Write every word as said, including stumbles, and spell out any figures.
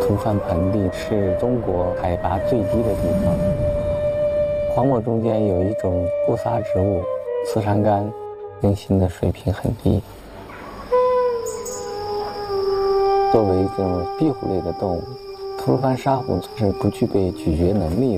吐鲁番盆地是中国海拔最低的地方。荒漠中间有一种固沙植物刺山柑，更新的水平很低。作为这种壁虎类的动物，吐鲁番沙虎是不具备咀嚼能力